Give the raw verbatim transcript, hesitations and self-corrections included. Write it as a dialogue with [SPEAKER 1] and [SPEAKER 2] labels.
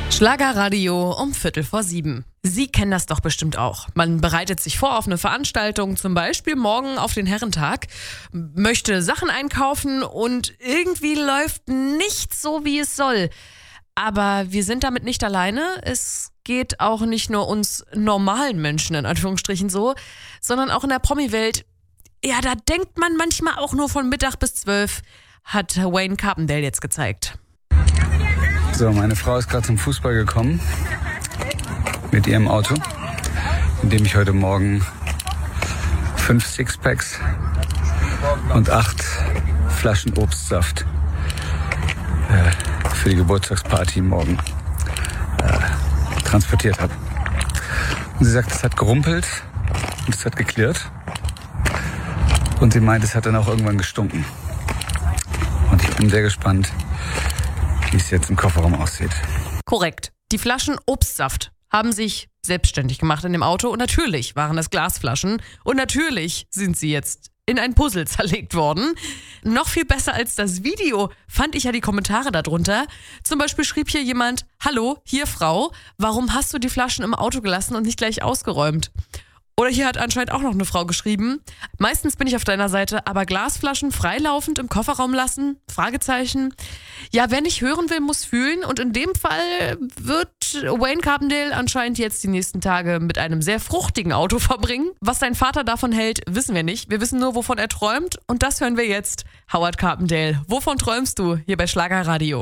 [SPEAKER 1] Schlagerradio um Viertel vor sieben. Sie kennen das doch bestimmt auch. Man bereitet sich vor auf eine Veranstaltung, zum Beispiel morgen auf den Herrentag, möchte Sachen einkaufen und irgendwie läuft nichts so, wie es soll. Aber wir sind damit nicht alleine. Es geht auch nicht nur uns normalen Menschen in Anführungsstrichen so, sondern auch in der Promi-Welt. Ja, da denkt man manchmal auch nur von Mittag bis zwölf, hat Wayne Carpendale jetzt gezeigt.
[SPEAKER 2] So, meine Frau ist gerade zum Fußball gekommen mit ihrem Auto, in dem ich heute Morgen fünf Sixpacks und acht Flaschen Obstsaft äh, für die Geburtstagsparty morgen äh, transportiert habe. Und sie sagt, es hat gerumpelt und es hat geklirrt. Und sie meint, es hat dann auch irgendwann gestunken. Und ich bin sehr gespannt, wie es jetzt im Kofferraum aussieht.
[SPEAKER 1] Korrekt. Die Flaschen Obstsaft haben sich selbstständig gemacht in dem Auto und natürlich waren das Glasflaschen und natürlich sind sie jetzt in ein Puzzle zerlegt worden. Noch viel besser als das Video fand ich ja die Kommentare darunter. Zum Beispiel schrieb hier jemand: Hallo, hier Frau, warum hast du die Flaschen im Auto gelassen und nicht gleich ausgeräumt? Oder hier hat anscheinend auch noch eine Frau geschrieben: Meistens bin ich auf deiner Seite, aber Glasflaschen freilaufend im Kofferraum lassen? Fragezeichen. Ja, wer nicht hören will, muss fühlen. Und in dem Fall wird Wayne Carpendale anscheinend jetzt die nächsten Tage mit einem sehr fruchtigen Auto verbringen. Was sein Vater davon hält, wissen wir nicht. Wir wissen nur, wovon er träumt. Und das hören wir jetzt. Howard Carpendale, wovon träumst du hier bei Schlagerradio?